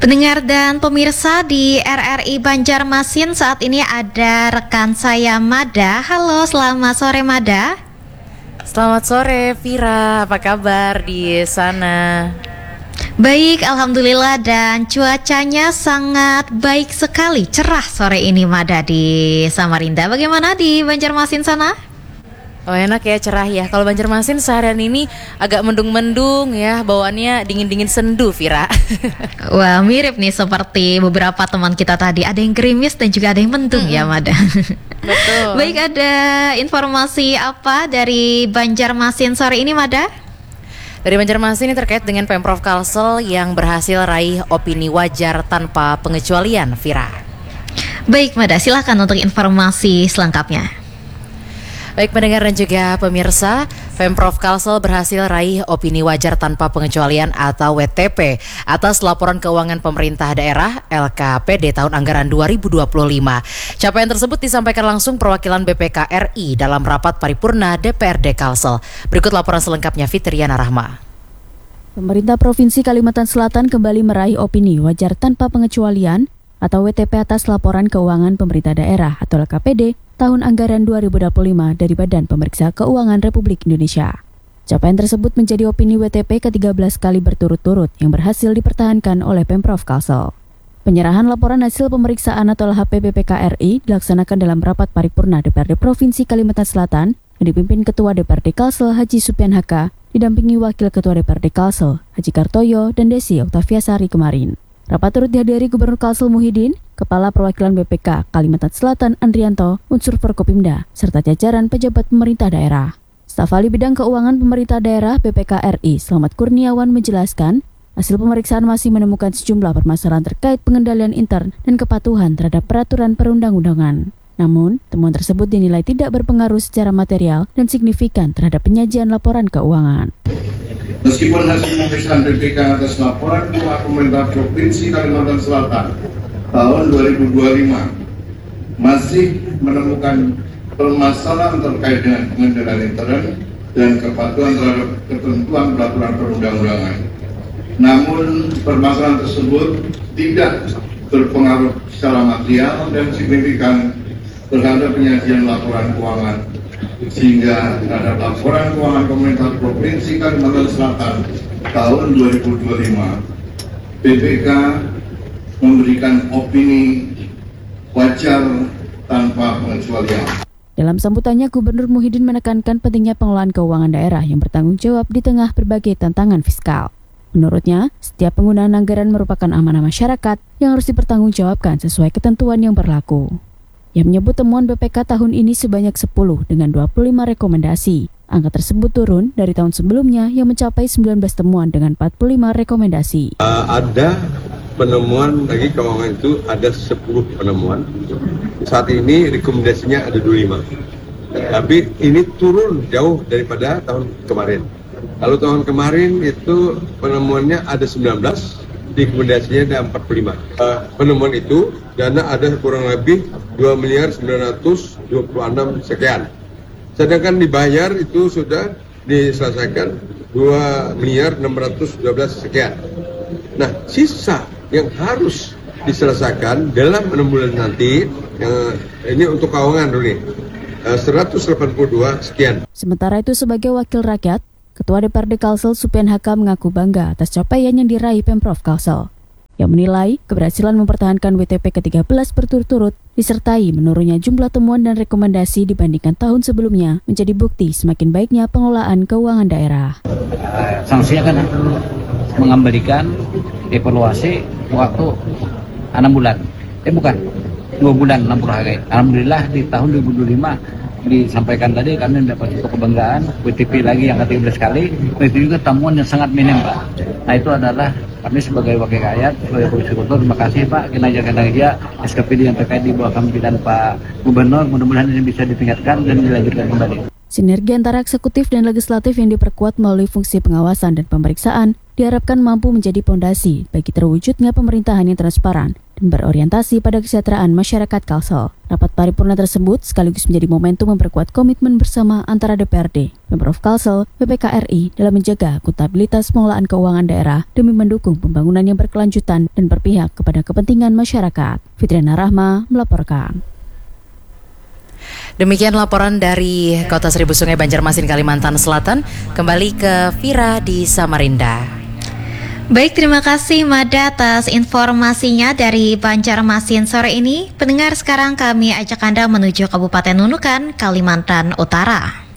Pendengar dan pemirsa di RRI Banjarmasin, saat ini ada rekan saya Mada. Halo, selamat sore Mada. Selamat sore Vira, apa kabar di sana? Baik, alhamdulillah, dan cuacanya sangat baik sekali, cerah sore ini Mada di Samarinda. Bagaimana di Banjarmasin sana? Oh enak ya, cerah ya. Kalau Banjarmasin seharian ini agak mendung-mendung ya, bawaannya dingin-dingin sendu Vira. Wah, mirip nih seperti beberapa teman kita tadi. Ada yang gerimis dan juga ada yang mendung ya Mada. Betul. Baik, ada informasi apa dari Banjarmasin sore ini Mada? Dari Banjarmasin ini terkait dengan Pemprov Kalsel yang berhasil raih opini wajar tanpa pengecualian Vira. Baik Mada, silahkan untuk informasi selengkapnya. Baik pendengar dan juga pemirsa, Pemprov Kalsel berhasil raih opini wajar tanpa pengecualian atau WTP atas laporan keuangan pemerintah daerah LKPD tahun anggaran 2025. Capaian tersebut disampaikan langsung perwakilan BPK RI dalam rapat paripurna DPRD Kalsel. Berikut laporan selengkapnya Fitriana Rahma. Pemerintah Provinsi Kalimantan Selatan kembali meraih opini wajar tanpa pengecualian atau WTP atas laporan keuangan pemerintah daerah atau LKPD tahun anggaran 2025 dari Badan Pemeriksa Keuangan Republik Indonesia. Capaian tersebut menjadi opini WTP ke-13 kali berturut-turut yang berhasil dipertahankan oleh Pemprov Kalsel. Penyerahan laporan hasil pemeriksaan atau LHP BPK RI dilaksanakan dalam rapat paripurna DPRD Provinsi Kalimantan Selatan yang dipimpin Ketua DPRD Kalsel Haji Supian Haka, didampingi Wakil Ketua DPRD Kalsel Haji Kartoyo dan Desi Oktaviasari kemarin. Rapat turut dihadiri Gubernur Kalsel Muhyiddin, Kepala Perwakilan BPK Kalimantan Selatan Andrianto, unsur Forkopimda, serta jajaran pejabat pemerintah daerah. Staf ahli bidang keuangan pemerintah daerah BPK RI Selamat Kurniawan menjelaskan, hasil pemeriksaan masih menemukan sejumlah permasalahan terkait pengendalian intern dan kepatuhan terhadap peraturan perundang-undangan. Namun, temuan tersebut dinilai tidak berpengaruh secara material dan signifikan terhadap penyajian laporan keuangan. Meskipun hasil pemeriksaan BPK atas laporan keuangan pemerintah Provinsi Kalimantan Selatan tahun 2025 masih menemukan permasalahan terkait dengan pengendalian intern dan kepatuhan terhadap ketentuan peraturan perundang-undangan. Namun permasalahan tersebut tidak berpengaruh secara material dan signifikan terhadap penyajian laporan keuangan, sehingga terhadap laporan keuangan pemerintah Provinsi Kalimantan Selatan tahun 2025 BPK memberikan opini wajar tanpa pengecualian. Dalam sambutannya, Gubernur Muhyiddin menekankan pentingnya pengelolaan keuangan daerah yang bertanggung jawab di tengah berbagai tantangan fiskal. Menurutnya, setiap penggunaan anggaran merupakan amanah masyarakat yang harus dipertanggungjawabkan sesuai ketentuan yang berlaku. Yang menyebut temuan BPK tahun ini sebanyak 10 dengan 25 rekomendasi. Angka tersebut turun dari tahun sebelumnya yang mencapai 19 temuan dengan 45 rekomendasi. Ada penemuan lagi keuangan itu ada 10 penemuan. Saat ini rekomendasinya ada 25. Tapi ini turun jauh daripada tahun kemarin. Kalau tahun kemarin itu penemuannya ada 19, rekomendasinya ada 45. Penemuan itu dana ada kurang lebih 2.926 sekian. Sedangkan dibayar itu sudah diselesaikan 2.612 sekian. Nah, sisa yang harus diselesaikan dalam 6 bulan nanti, ini untuk keuangan dulu nih, 182 sekian. Sementara itu sebagai wakil rakyat, Ketua DPRD Kalsel Supian Haka mengaku bangga atas capaian yang diraih Pemprov Kalsel. Yang menilai keberhasilan mempertahankan WTP ke-13 berturut-turut disertai menurunnya jumlah temuan dan rekomendasi dibandingkan tahun sebelumnya menjadi bukti semakin baiknya pengelolaan keuangan daerah. Sanksinya kan mengembalikan evaluasi waktu 6 bulan. Bukan 2 bulan 60 hari. Alhamdulillah di tahun 2025 disampaikan tadi kami mendapat kebanggaan WTP lagi yang ke-13 kali. Itu juga temuan yang sangat minim, Pak. Nah, itu adalah kami sebagai wakil rakyat, sebagai Komisi Kultur, terima kasih Pak kinerja SKPD yang terkait di bawah kepemimpinan Pak Gubernur. Mudah-mudahan ini bisa ditingkatkan dan dilanjutkan kembali. Sinergi antara eksekutif dan legislatif yang diperkuat melalui fungsi pengawasan dan pemeriksaan diharapkan mampu menjadi pondasi bagi terwujudnya pemerintahan yang transparan dan berorientasi pada kesejahteraan masyarakat Kalsel. Rapat paripurna tersebut sekaligus menjadi momentum memperkuat komitmen bersama antara DPRD, Pemprov Kalsel, BPK RI dalam menjaga akuntabilitas pengelolaan keuangan daerah demi mendukung pembangunan yang berkelanjutan dan berpihak kepada kepentingan masyarakat. Fitriana Rahma melaporkan. Demikian laporan dari Kota Seribu Sungai Banjarmasin, Kalimantan Selatan. Kembali ke Vira di Samarinda. Baik, terima kasih Mada atas informasinya dari Banjarmasin sore ini. Pendengar, sekarang kami ajak Anda menuju Kabupaten Nunukan, Kalimantan Utara.